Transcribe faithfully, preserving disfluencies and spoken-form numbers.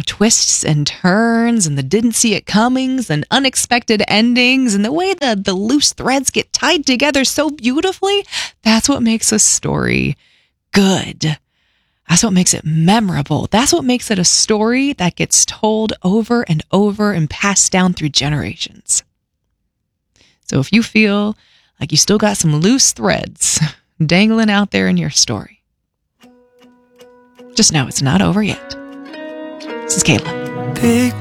twists and turns and the didn't see it comings and unexpected endings and the way that the loose threads get tied together so beautifully, that's what makes a story good. That's what makes it memorable. That's what makes it a story that gets told over and over and passed down through generations. So if you feel like you still got some loose threads dangling out there in your story, just know it's not over yet. This is Kayla. Pick